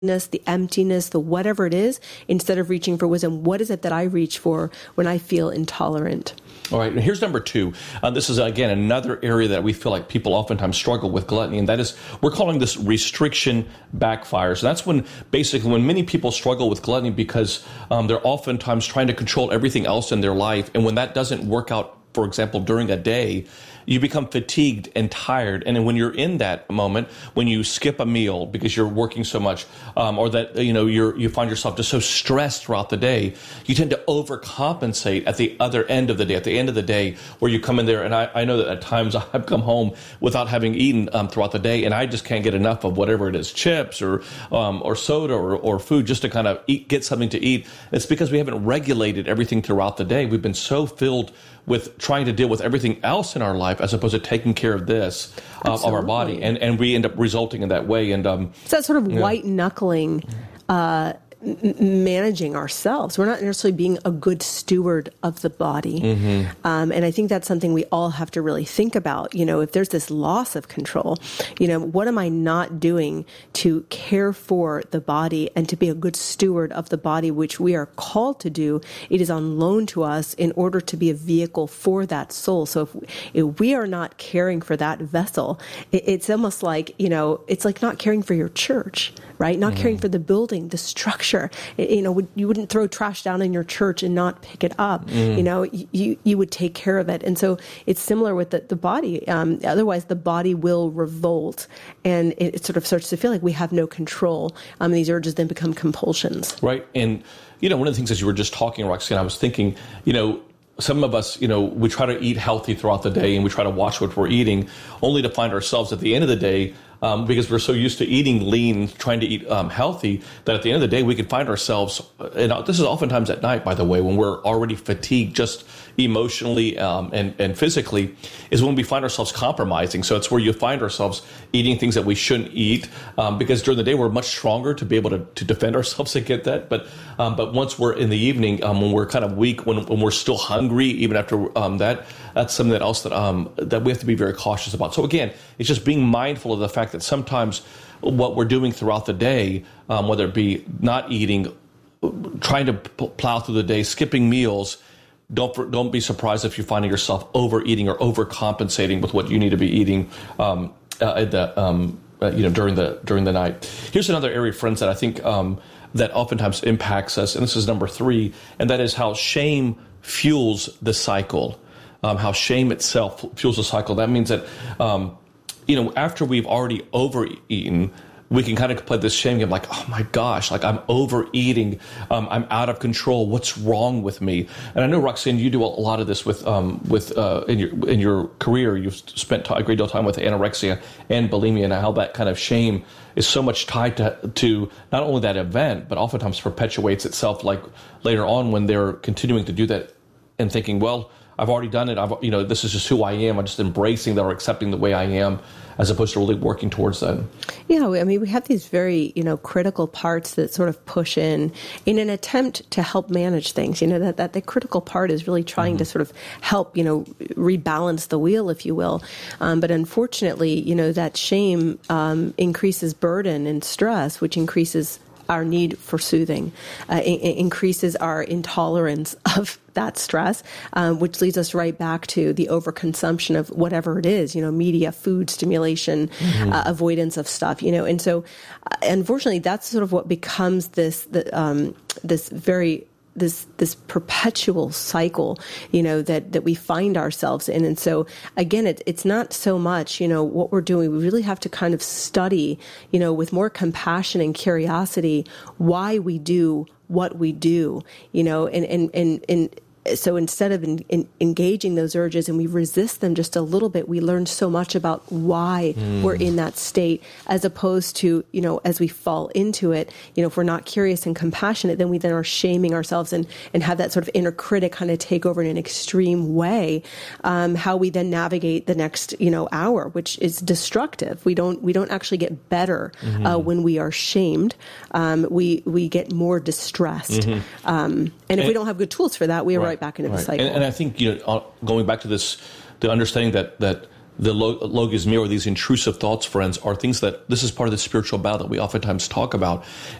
the emptiness, the whatever it is, instead of reaching for wisdom. What is it that I reach for when I feel intolerant? All right, and here's number two. This is, again, another area that we feel like people oftentimes struggle with gluttony, and that is, we're calling this restriction backfires. And that's when, basically, when many people struggle with gluttony because they're oftentimes trying to control everything else in their life, and when that doesn't work out, for example, during a day, you become fatigued and tired. And then when you're in that moment, when you skip a meal because you're working so much, or that you find yourself just so stressed throughout the day, you tend to overcompensate at the other end of the day. At the end of the day, where you come in there, and I know that at times I've come home without having eaten throughout the day, and I just can't get enough of whatever it is, chips or soda or food, just to kind of get something to eat. It's because we haven't regulated everything throughout the day. We've been so filled with trying to deal with everything else in our life as opposed to taking care of this, of our body. And we end up resulting in that way. And it's that sort of white knuckling, managing ourselves. We're not necessarily being a good steward of the body. Mm-hmm. And I think that's something we all have to really think about. If there's this loss of control, what am I not doing to care for the body and to be a good steward of the body, which we are called to do? It is on loan to us in order to be a vehicle for that soul. So if we are not caring for that vessel, it's almost like, it's like not caring for your church, right? Not caring for the building, the structure. You wouldn't throw trash down in your church and not pick it up. You would take care of it. And so it's similar with the body. Otherwise, the body will revolt, and it sort of starts to feel like we have no control. These urges then become compulsions. Right. And, one of the things as you were just talking, Roxanne, I was thinking, some of us, we try to eat healthy throughout the day, and we try to watch what we're eating, only to find ourselves at the end of the day, because we're so used to eating lean, trying to eat healthy, that at the end of the day, we can find ourselves, and this is oftentimes at night, by the way, when we're already fatigued, just emotionally and physically, is when we find ourselves compromising. So it's where you find ourselves eating things that we shouldn't eat, because during the day, we're much stronger to be able to defend ourselves against that. But once we're in the evening, when we're kind of weak, when we're still hungry, even after that's something else that we have to be very cautious about. So again, it's just being mindful of the fact that sometimes what we're doing throughout the day, whether it be not eating, trying to plow through the day, skipping meals, don't be surprised if you're finding yourself overeating or overcompensating with what you need to be eating during the night. Here's another area, friends, that I think that oftentimes impacts us, and this is number 3, and that is how shame fuels the cycle. How shame itself fuels the cycle. That means that, after we've already overeaten, we can kind of play this shame game like, oh my gosh, like I'm overeating, I'm out of control. What's wrong with me? And I know, Roxanne, you do a lot of this in your career. You've spent a great deal of time with anorexia and bulimia, and how that kind of shame is so much tied to not only that event, but oftentimes perpetuates itself. Like later on, when they're continuing to do that and thinking, well, I've already done it. This is just who I am. I'm just embracing that or accepting the way I am, as opposed to really working towards that. Yeah, we have these very, critical parts that sort of push in an attempt to help manage things. That the critical part is really trying to sort of help, rebalance the wheel, if you will. But unfortunately, that shame increases burden and stress, which increases our need for soothing, increases our intolerance of that stress, which leads us right back to the overconsumption of whatever it is, media, food, stimulation, avoidance of stuff, And so, unfortunately, that's sort of what becomes this perpetual cycle, that we find ourselves in. And so, again, it's not so much, what we're doing. We really have to kind of study, with more compassion and curiosity, why we do what we do, and so instead of engaging those urges and we resist them just a little bit, we learn so much about why we're in that state, as opposed to, as we fall into it, if we're not curious and compassionate, then we are shaming ourselves and have that sort of inner critic kind of take over in an extreme way, how we then navigate the next, hour, which is destructive. We don't actually get better when we are shamed. We get more distressed. And if we don't have good tools for that, we are right back into the cycle. And I think, going back to this, the understanding that the logismia, or these intrusive thoughts, friends, are things that this is part of the spiritual battle that we oftentimes talk about.